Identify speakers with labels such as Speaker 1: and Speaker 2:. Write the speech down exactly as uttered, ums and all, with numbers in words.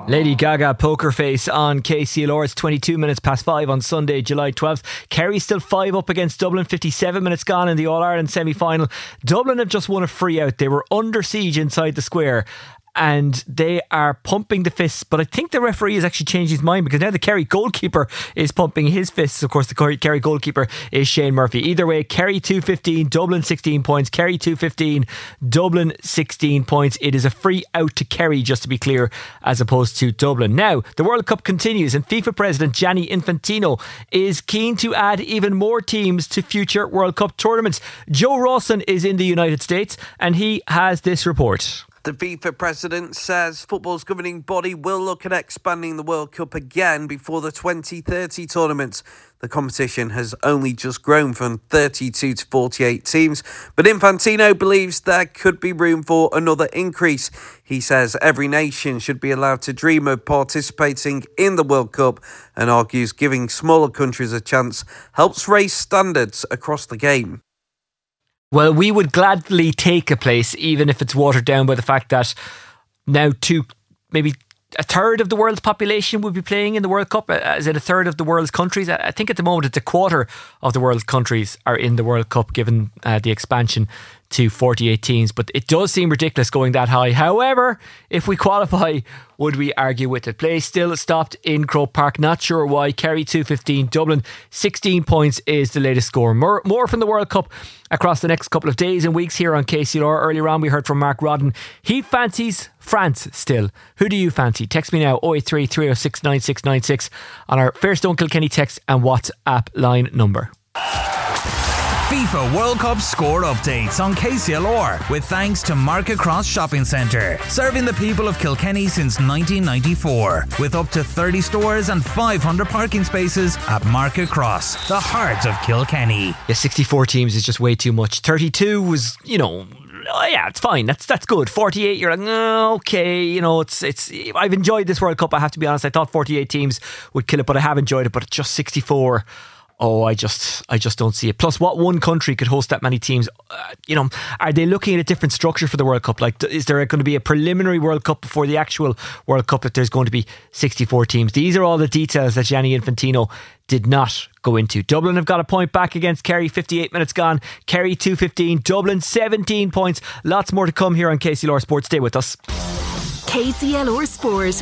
Speaker 1: Lady Gaga Poker Face on K C L R. It's twenty-two minutes past five on Sunday, July twelfth. Kerry still five up against Dublin. fifty-seven minutes gone in the All-Ireland semi-final. Dublin have just won a free out. They were under siege inside the square and they are pumping the fists, but I think the referee has actually changed his mind because now the Kerry goalkeeper is pumping his fists. Of course, the Kerry goalkeeper is Shane Murphy. Either way, Kerry two fifteen, Dublin sixteen points. Kerry two fifteen, Dublin sixteen points. It is a free out to Kerry, just to be clear, as opposed to Dublin. Now, the World Cup continues and FIFA President Gianni Infantino is keen to add even more teams to future World Cup tournaments. Joe Rawson is in the United States and he has this report.
Speaker 2: The FIFA president says football's governing body will look at expanding the World Cup again before the twenty thirty tournament. The competition has only just grown from thirty-two to forty-eight teams, but Infantino believes there could be room for another increase. He says every nation should be allowed to dream of participating in the World Cup and argues giving smaller countries a chance helps raise standards across the game.
Speaker 1: Well, we would gladly take a place, even if it's watered down by the fact that now two, maybe a third of the world's population would be playing in the World Cup. Is it a third of the world's countries? I think at the moment it's a quarter of the world's countries are in the World Cup, given uh, the expansion to forty-eight teams. But it does seem ridiculous going that high. However, if we qualify, would we argue with it? Play still stopped in Croke Park. Not sure why. Kerry two fifteen, Dublin sixteen points is the latest score. More, more from the World Cup across the next couple of days and weeks here on K C L R. Earlier on we heard from Mark Rodden. He fancies France still. Who do you fancy? Text me now oh eight three, three oh six, nine six nine six on our Fairstone Kilkenny text and WhatsApp line number.
Speaker 3: FIFA World Cup score updates on K C L R with thanks to Market Cross Shopping Centre, serving the people of Kilkenny since nineteen ninety-four with up to thirty stores and five hundred parking spaces at Market Cross, the heart of Kilkenny.
Speaker 1: Yeah, sixty-four teams is just way too much. thirty-two was, you know, oh yeah, it's fine. That's that's good. forty-eight, you're like, oh, okay, you know, it's it's. I've enjoyed this World Cup. I have to be honest. I thought forty-eight teams would kill it, but I have enjoyed it. But just sixty-four. Oh, I just I just don't see it. Plus, what one country could host that many teams? Uh, you know, are they looking at a different structure for the World Cup? Like, is there going to be a preliminary World Cup before the actual World Cup if there's going to be sixty-four teams? These are all the details that Gianni Infantino did not go into. Dublin have got a point back against Kerry. fifty-eight minutes gone. Kerry two fifteen. Dublin seventeen points. Lots more to come here on K C L R Sports. Stay with us.
Speaker 4: K C L R Sport.